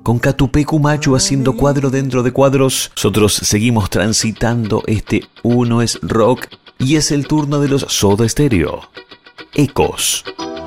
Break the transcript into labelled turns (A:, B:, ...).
A: con Catupecu Machu haciendo cuadro dentro de cuadros. Nosotros seguimos transitando este Uno es Rock y es el turno de los Soda Stereo. Ecos.